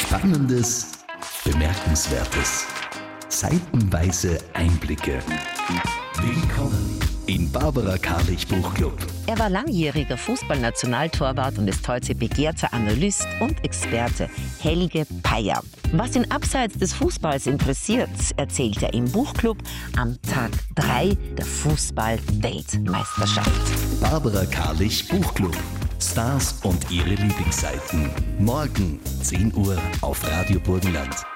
Spannendes, Bemerkenswertes, seitenweise Einblicke. Willkommen im Barbara Karlich Buchclub. Er war langjähriger Fußballnationaltorwart und ist heute begehrter Analyst und Experte, Helge Payer. Was ihn abseits des Fußballs interessiert, erzählt er im Buchclub am Tag 3 der Fußball-Weltmeisterschaft. Barbara Karlich Buchclub. Stars und ihre Lieblingsseiten. Morgen 10 Uhr auf Radio Burgenland.